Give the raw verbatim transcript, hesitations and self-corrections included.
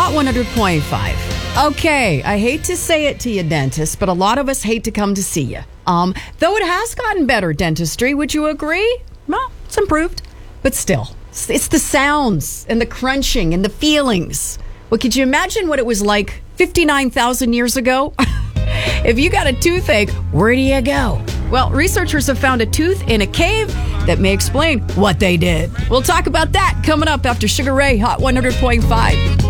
Hot one hundred point five. Okay, I hate to say it to you, dentist, but a lot of us hate to come to see you. Um, though it has gotten better, dentistry, would you agree? Well, it's improved. But still, it's the sounds and the crunching and the feelings. Well, could you imagine what it was like fifty-nine thousand years ago? If you got a toothache, where do you go? Well, researchers have found a tooth in a cave that may explain what they did. We'll talk about that coming up after Sugar Ray, Hot one hundred point five.